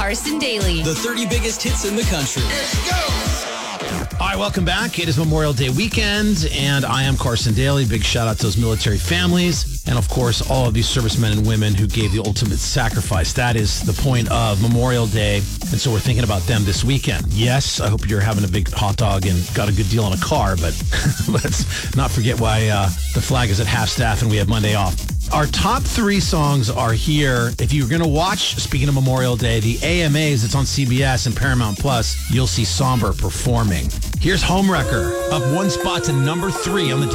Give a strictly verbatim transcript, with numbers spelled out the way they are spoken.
Carson Daly. The thirty biggest hits in the country. Let's go! All right, welcome back. It is Memorial Day weekend, and I am Carson Daly. Big shout out to those military families, and of course, all of these servicemen and women who gave the ultimate sacrifice. That is the point of Memorial Day, and so we're thinking about them this weekend. Yes, I hope you're having a big hot dog and got a good deal on a car, but let's not forget why uh, the flag is at half-staff and we have Monday off. Our top three songs are here. If you're going to watch, speaking of Memorial Day, the A M As, it's on C B S and Paramount Plus, you'll see Somber performing. Here's Homewrecker, up one spot to number three on the